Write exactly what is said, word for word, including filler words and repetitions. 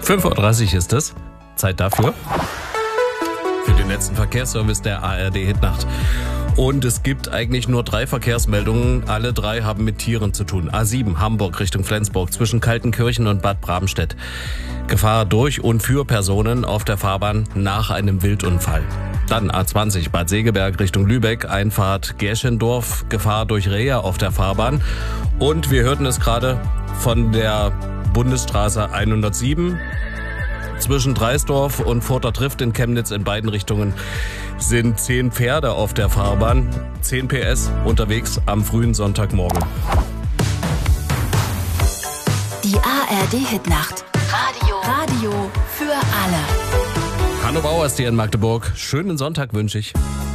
fünf Uhr dreißig ist es. Zeit dafür. Für den letzten Verkehrsservice der A R D Hitnacht. Und es gibt eigentlich nur drei Verkehrsmeldungen. Alle drei haben mit Tieren zu tun. A sieben Hamburg Richtung Flensburg zwischen Kaltenkirchen und Bad Bramstedt. Gefahr durch und für Personen auf der Fahrbahn nach einem Wildunfall. Dann A zwanzig Bad Segeberg Richtung Lübeck, Einfahrt Gerschendorf, Gefahr durch Rehe auf der Fahrbahn. Und wir hörten es gerade von der Bundesstraße hundertsieben. Zwischen Dreisdorf und Furter Trift in Chemnitz in beiden Richtungen sind zehn Pferde auf der Fahrbahn. zehn P S unterwegs am frühen Sonntagmorgen. Die A R D Hitnacht. Radio. Radio für alle. Hanno Bauer ist hier in Magdeburg. Schönen Sonntag wünsche ich.